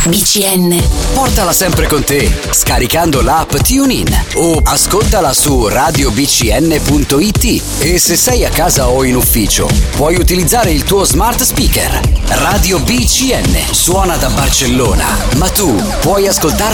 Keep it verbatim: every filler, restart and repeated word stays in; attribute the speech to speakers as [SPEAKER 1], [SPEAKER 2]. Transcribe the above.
[SPEAKER 1] B C N.
[SPEAKER 2] Portala sempre con te, scaricando l'app TuneIn o ascoltala su radio b c n punto i t. E se sei a casa o in ufficio, puoi utilizzare il tuo smart speaker. Radio B C N suona da Barcellona, ma tu puoi ascoltarla